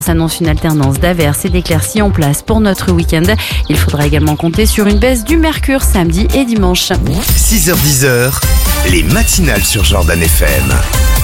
S'annonce une alternance d'averses et d'éclaircies en place pour notre week-end. Il faudra également compter sur une baisse du mercure samedi et dimanche. 6h-10h, les matinales sur Jordan FM.